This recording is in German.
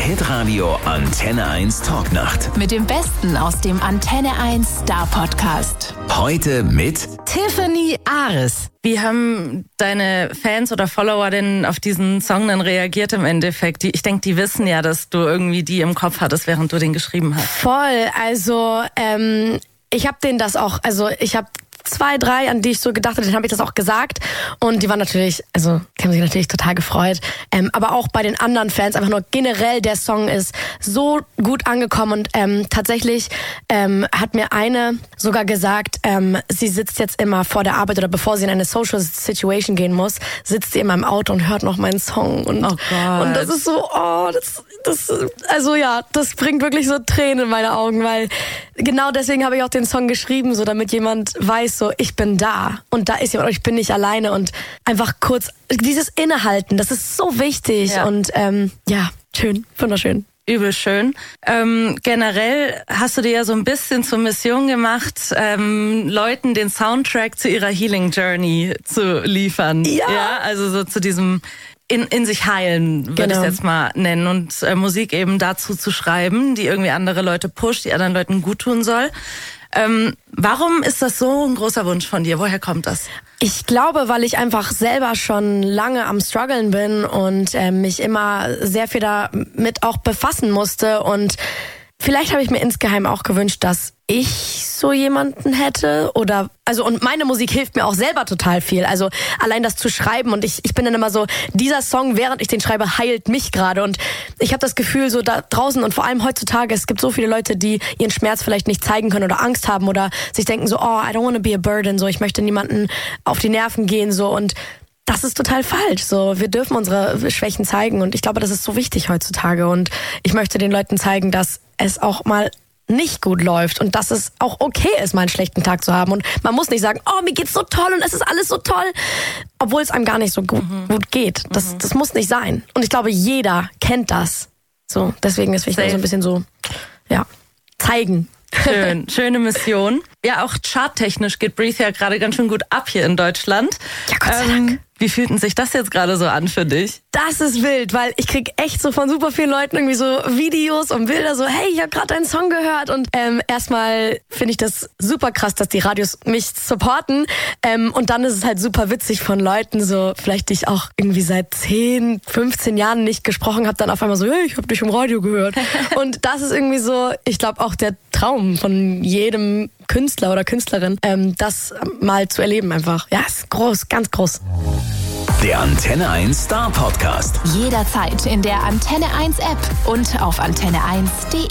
Hitradio Antenne 1 Talknacht. Mit dem Besten aus dem Antenne 1 Star Podcast. Heute mit Tiffany Ares. Wie haben deine Fans oder Follower denn auf diesen Song dann reagiert im Endeffekt? Ich denke, die wissen ja, dass du irgendwie die im Kopf hattest, während du den geschrieben hast. Voll, also ich habe denen das auch, ich habe 2, 3, an die ich so gedacht habe, denen habe ich das auch gesagt. Und die waren natürlich, die haben sich natürlich total gefreut. Aber auch bei den anderen Fans, einfach nur generell, der Song ist so gut angekommen. Und tatsächlich hat mir eine sogar gesagt, sie sitzt jetzt immer vor der Arbeit oder bevor sie in eine Social Situation gehen muss, sitzt sie immer im Auto und hört noch meinen Song. Und, oh Gott. Und das ist so, das bringt wirklich so Tränen in meine Augen, weil genau deswegen habe ich auch den Song geschrieben, so damit jemand weiß, so ich bin da und da ist jemand und ich bin nicht alleine und einfach kurz dieses Innehalten, das ist so wichtig und schön, wunderschön. Übel schön. Generell hast du dir ja so ein bisschen zur Mission gemacht, Leuten den Soundtrack zu ihrer Healing Journey zu liefern. Ja, also so zu diesem in sich heilen, würde ich es jetzt mal nennen. Und Musik eben dazu zu schreiben, die irgendwie andere Leute pusht, die anderen Leuten gut tun soll. Warum ist das so ein großer Wunsch von dir? Woher kommt das? Ich glaube, weil ich einfach selber schon lange am Struggeln bin und mich immer sehr viel damit auch befassen musste. Und vielleicht habe ich mir insgeheim auch gewünscht, dass ich so jemanden hätte und meine Musik hilft mir auch selber total viel. Also allein das zu schreiben und ich bin dann immer so, dieser Song, während ich den schreibe, heilt mich gerade und ich habe das Gefühl so da draußen und vor allem heutzutage, es gibt so viele Leute, die ihren Schmerz vielleicht nicht zeigen können oder Angst haben oder sich denken so, I don't want to be a burden, so ich möchte niemanden auf die Nerven gehen so und das ist total falsch. So, wir dürfen unsere Schwächen zeigen und ich glaube, das ist so wichtig heutzutage und ich möchte den Leuten zeigen, dass es auch mal nicht gut läuft und dass es auch okay ist, mal einen schlechten Tag zu haben und man muss nicht sagen, mir geht's so toll und es ist alles so toll, obwohl es einem gar nicht so gut geht. Das muss nicht sein. Und ich glaube, jeder kennt das. So, deswegen ist wichtig, so ein bisschen so, zeigen. Schöne Mission. Ja, auch charttechnisch geht Breathe ja gerade ganz schön gut ab hier in Deutschland. Ja, Gott sei Dank. Wie fühlt denn sich das jetzt gerade so an für dich? Das ist wild, weil ich krieg echt so von super vielen Leuten irgendwie so Videos und Bilder so, hey, ich habe gerade deinen Song gehört und erstmal finde ich das super krass, dass die Radios mich supporten und dann ist es halt super witzig von Leuten so, vielleicht die ich auch irgendwie seit 10, 15 Jahren nicht gesprochen habe, dann auf einmal so, hey, ich habe dich im Radio gehört und das ist irgendwie so, ich glaube auch der Traum von jedem Künstler oder Künstlerin, das mal zu erleben einfach. Ja, ist groß, ganz groß. Der Antenne 1 Star Podcast. Jederzeit in der Antenne 1 App und auf antenne1.de.